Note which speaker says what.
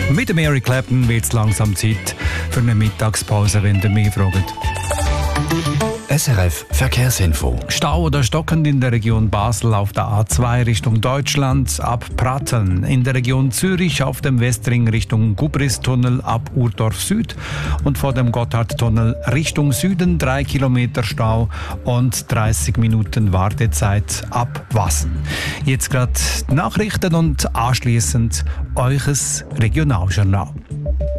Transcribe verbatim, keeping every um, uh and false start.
Speaker 1: Mit der Mary Clapton wird es langsam Zeit für eine Mittagspause, wenn ihr mich fragt.
Speaker 2: S R F Verkehrsinfo.
Speaker 1: Stau oder stockend in der Region Basel auf der A zwei Richtung Deutschland ab Pratteln. In der Region Zürich auf dem Westring Richtung Gubristunnel ab Urdorf Süd. Und vor dem Gotthardtunnel Richtung Süden drei Kilometer Stau und dreißig Minuten Wartezeit ab Wassen. Jetzt gerade Nachrichten und anschließend eures Regionaljournal.